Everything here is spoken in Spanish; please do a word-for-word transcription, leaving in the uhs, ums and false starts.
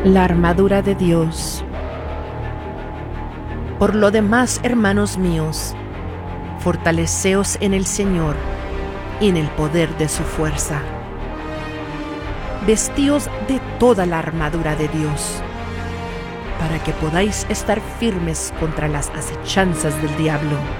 La armadura de Dios. Por lo demás, hermanos míos, fortaleceos en el Señor y en el poder de su fuerza. Vestíos de toda la armadura de Dios, para que podáis estar firmes contra las acechanzas del diablo.